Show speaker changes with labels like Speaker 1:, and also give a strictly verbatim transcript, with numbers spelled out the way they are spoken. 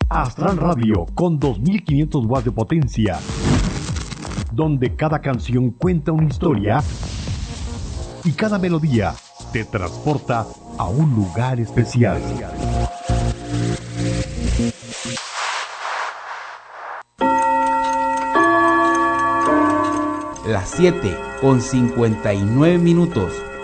Speaker 1: Astral Radio con dos mil quinientos watts de potencia, donde cada canción cuenta una historia y cada melodía te transporta a un lugar especial.
Speaker 2: Las siete con cincuenta y nueve minutos.